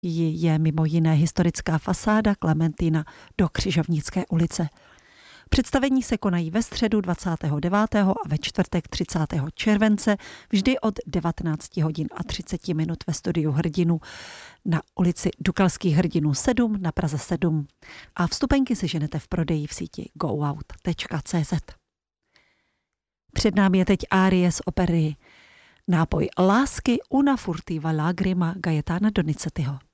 je mimo jiné historická fasáda Klementina do Křižovnické ulice. Představení se konají ve středu 29. a ve čtvrtek 30. července, vždy od 19 hodin a 30 minut ve studiu Hrdinů na ulici Dukalských hrdinů 7 na Praze 7. A vstupenky si ženete v prodeji v síti goout.cz. Před námi je teď árie z opery Nápoj lásky Una furtiva lagrima Gaetana Donizettiho.